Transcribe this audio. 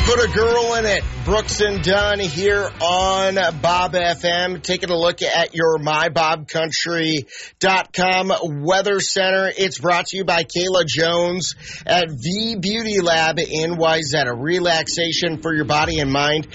Put a girl in it. Brooks and Dunn here on Bob FM. Taking a look at your MyBobCountry.com weather center. It's brought to you by Kayla Jones at V Beauty Lab in Wayzata. Relaxation for your body and mind.